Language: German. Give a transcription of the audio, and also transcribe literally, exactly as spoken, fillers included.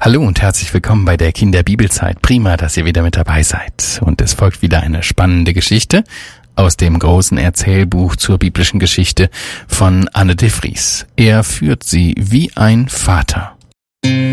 Hallo und herzlich willkommen bei der Kinderbibelzeit. Prima, dass ihr wieder mit dabei seid. Und es folgt wieder eine spannende Geschichte aus dem großen Erzählbuch zur biblischen Geschichte von Anne de Vries. Er führt sie wie ein Vater.